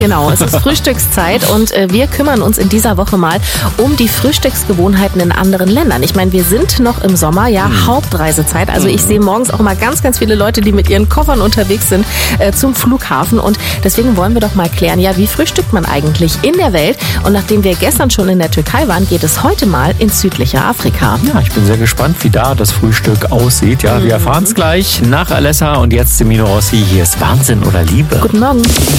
Genau, es ist Frühstückszeit und wir kümmern uns in dieser Woche mal um die Frühstücksgewohnheiten in anderen Ländern. Ich meine, wir sind noch im Sommer, ja, Hauptreisezeit. Also ich sehe morgens auch immer ganz, ganz viele Leute, die mit ihren Koffern unterwegs sind zum Flughafen. Und deswegen wollen wir doch mal klären, ja, wie frühstückt man eigentlich in der Welt? Und nachdem wir gestern schon in der Türkei waren, geht es heute mal ins südliche Afrika. Ja, ich bin sehr gespannt, wie da das Frühstück aussieht. Ja, wir erfahren es gleich nach Alessa und jetzt Semino Rossi. Hier ist Wahnsinn oder Liebe. Guten Morgen.